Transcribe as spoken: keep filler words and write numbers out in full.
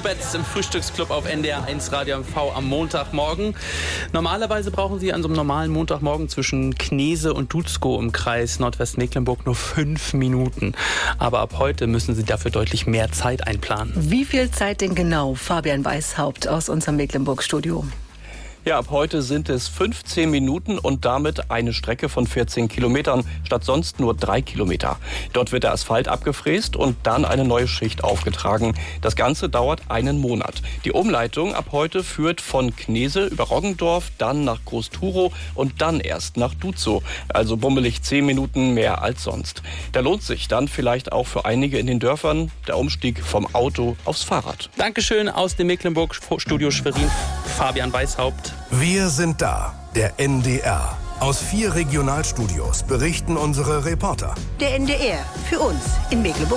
Betz im Frühstücksclub auf N D R eins Radio M V am Montagmorgen. Normalerweise brauchen Sie an so einem normalen Montagmorgen zwischen Knese und Duzkow im Kreis Nordwestmecklenburg nur fünf Minuten. Aber ab heute müssen Sie dafür deutlich mehr Zeit einplanen. Wie viel Zeit denn genau? Fabian Weishaupt aus unserem Mecklenburg-Studio. Ja, ab heute sind es fünfzehn Minuten und damit eine Strecke von vierzehn Kilometern statt sonst nur drei Kilometer. Dort wird der Asphalt abgefräst und dann eine neue Schicht aufgetragen. Das Ganze dauert einen Monat. Die Umleitung ab heute führt von Knese über Roggendorf, dann nach Groß-Turow und dann erst nach Duzkow. Also bummelig zehn Minuten mehr als sonst. Da lohnt sich dann vielleicht auch für einige in den Dörfern der Umstieg vom Auto aufs Fahrrad. Dankeschön aus dem Mecklenburg-Studio Schwerin, Fabian Weishaupt. Wir sind da, der N D R. Aus vier Regionalstudios berichten unsere Reporter. Der N D R, für uns in Mecklenburg.